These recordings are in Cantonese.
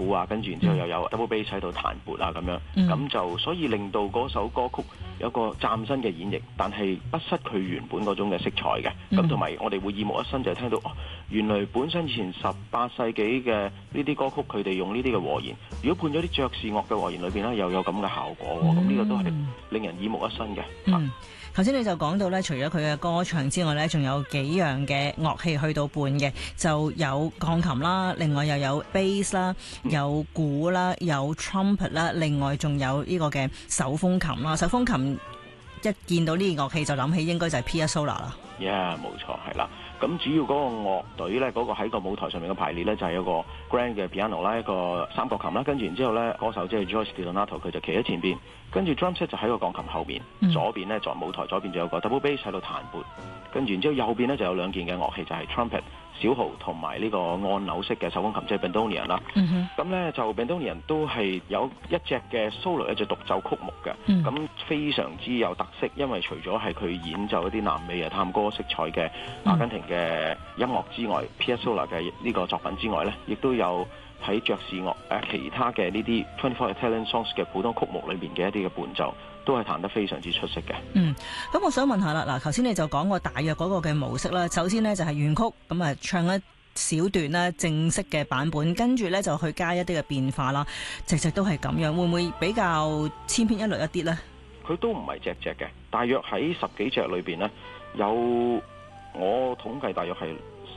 鼓啊，跟住然之後又有 double bass 喺度彈撥啊咁樣，咁就所以令到嗰首歌曲有個嶄新嘅演繹，但係不失佢原本嗰種嘅色彩嘅。咁同埋我哋會耳目一新，就係聽到原來本身以前18世紀嘅呢啲歌曲，佢哋用呢啲嘅和弦，如果判咗啲爵士樂嘅和弦裏邊咧，又有咁嘅效果喎。咁呢個都係令人耳目一新嘅。 頭先你就講到咧，除咗佢嘅歌唱之外咧，仲有幾樣嘅樂器去到伴嘅，就有鋼琴啦，另外又有 bass 啦，有鼓啦，有 trumpet 啦，另外仲有呢個嘅手風琴啦。手風琴一見到呢個樂器就諗起應該就係 piazzolla 啦。冇錯，係啦。咁主要嗰個樂隊咧，嗰個喺個舞台上面嘅排列咧，就係有個 grand 嘅 piano 啦，一個三角琴啦，跟住然之後咧，歌手即係 Joyce DiDonato 佢就企喺前邊，跟住 drum set 就喺個鋼琴後邊，左邊咧在舞台左邊就有個 double bass 喺度彈撥，跟住然之後右邊咧就有兩件嘅樂器，就係 trumpet 小號同埋呢個按鈕式嘅手風琴，即係 bandoneon 啦。咁咧就 bandoneon 都係有一隻嘅 solo 一隻獨奏曲目嘅，咁非常之有特色，因為除咗係佢演奏一啲南美探戈色彩嘅阿根廷嘅音樂之外，piazzolla 嘅呢個作品之外咧，亦都有喺爵士樂其他嘅呢啲 24 Italian songs 嘅普通曲目裏邊嘅一啲嘅伴奏，都係彈得非常之出色嘅。咁我想問下啦，嗱，頭先你就講過大約嗰個嘅模式啦。首先呢，就係原曲咁啊，唱一小段啦，正式嘅版本，跟住咧就去加一啲嘅變化啦。直直都係咁樣，會唔會比較千篇一律一啲呢？ 佢都唔係隻隻嘅，大約喺10幾隻裏邊呢，有我統計大約係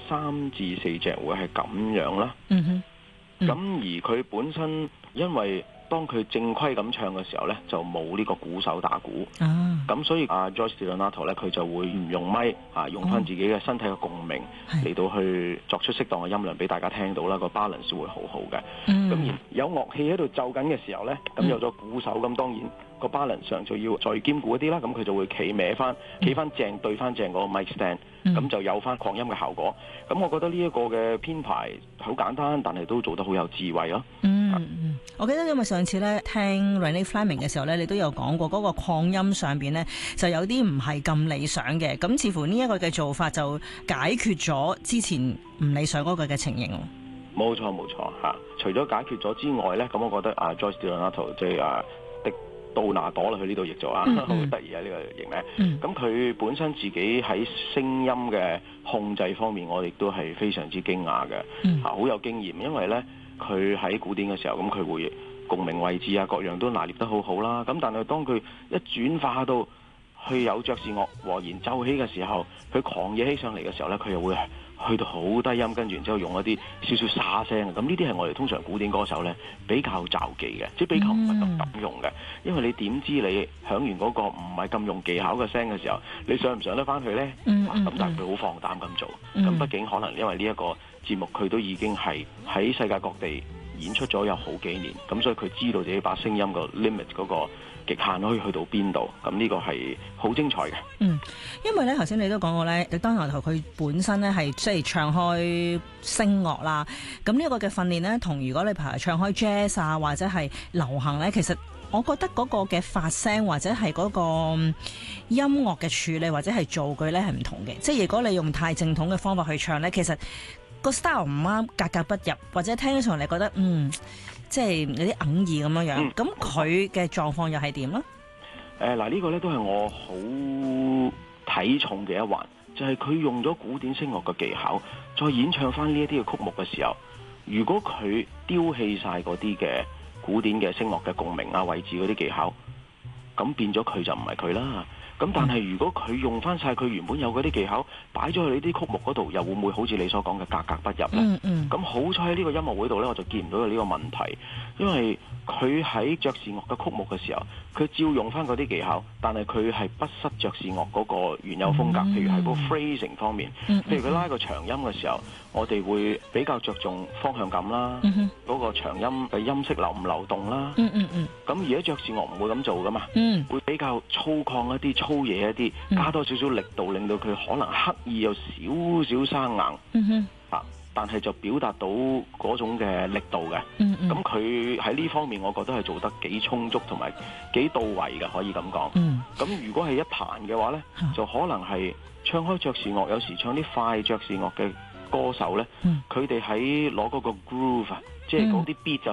3至4隻會係咁樣啦。咁而佢本身因為當佢正規咁唱嘅時候呢，就冇呢個鼓手打鼓，咁所以Joyce DiDonato 呢，佢就會唔用咪用翻自己嘅身體嘅共鳴嚟到去作出適當嘅音量俾大家聽到啦，個 balance 會好好嘅。咁而有樂器喺度奏緊嘅時候呢，咁有咗鼓手，咁當然個 balance 上就要再兼顧一啲啦，咁佢就會企歪翻，企翻正對翻正嗰個 mic stand，咁就有翻擴音嘅效果。咁我覺得呢一個嘅編排好簡單，但係都做得好有智慧咯。 我記得因為上次咧聽 Renee Fleming 嘅時候咧，你都有講過嗰個擴音上邊咧就有啲唔係咁理想嘅，咁似乎呢一個嘅做法就解決咗之前唔理想嗰個嘅情形。 冇錯嚇，除咗解決咗之外咧，咁我覺得Joyce DiDonato 即係迪杜拿朵啦，佢呢度譯做好得意啊呢個譯名。咁佢本身自己喺聲音嘅控制方面，我亦都係非常之驚訝嘅，好有經驗，因為咧佢喺古典嘅時候，咁佢會共鳴位置啊各樣都拿捏得好好啦。咁但係當佢一轉化到去有爵士樂和弦奏起嘅時候，佢狂野起上嚟嘅時候咧，佢又會去到好低音，跟住然之後用一啲少少沙聲。咁呢啲係我哋通常古典歌手咧比較罩忌嘅，即係比較唔係咁敢用嘅，因為你點知你響完嗰個唔係咁用技巧嘅聲嘅時候，你上唔上得翻去咧？咁但係佢好放膽咁做。咁畢竟可能因為呢一個節目佢都已經係喺世界各地演出咗有好幾年，咁所以佢知道自己把聲音個 limit 嗰個極限可以去到邊度，咁呢個係好精彩嘅。 因為咧頭先你都講過咧，當牛頭佢本身咧係即係唱開聲樂啦，咁呢個嘅訓練咧，同如果你譬如唱開 jazz 啊或者係流行咧，其實我覺得嗰個嘅發聲或者係嗰個音樂嘅處理或者係造句咧係唔同嘅。即係如果你用太正統嘅方法去唱咧，其實個 style 唔啱，格格不入，或者聽起上嚟覺得即係有啲哽耳咁樣樣。咁佢嘅狀況又係點咧？ 嗱，呢個咧都係我好睇重嘅一環，就係佢用咗古典聲樂嘅技巧，再演唱翻呢一啲嘅曲目嘅時候，如果佢丟棄晒嗰啲嘅古典嘅聲樂嘅共鳴啊位置嗰啲技巧，咁變咗佢就唔係佢啦。咁但係如果佢用翻晒佢原本有嗰啲技巧擺咗去呢啲曲目嗰度，又會唔會好似你所講嘅格格不入呢？咁好彩喺呢個音樂會度呢，我就見唔到有呢個問題，因為佢喺爵士樂嘅曲目嘅時候，佢照用翻嗰啲技巧，但係佢係不失爵士樂嗰個原有風格。譬如係個 phrasing 方面，譬如佢拉個長音嘅時候，我哋會比較着重方向感啦，嗰個長音嘅音色流唔流動啦。咁而家爵士樂唔會咁做噶嘛，會比較粗獷一啲、粗野一啲，加多少少力度，令到佢可能刻意有少少生硬。但係就表達到嗰種嘅力度嘅。咁佢喺呢方面，我覺得係做得幾充足同埋幾到位嘅，可以咁講。咁如果係一彈嘅話呢，就可能係唱開爵士樂，有時唱啲快爵士樂嘅歌手呢，佢哋喺攞嗰個 groove，即係嗰啲 beat 就